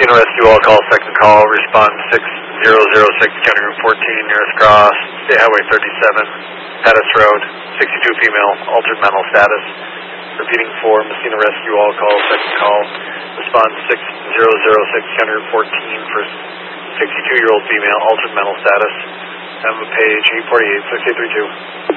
Messina Rescue All Call, second call, respond 6006, County Route 14, nearest cross, State Highway 37, Pettis Road, 62 female, altered mental status. Repeating for Messina Rescue All Call, second call, respond 6006, County Route 14 for 62-year-old female, altered mental status. Page 848, 6832.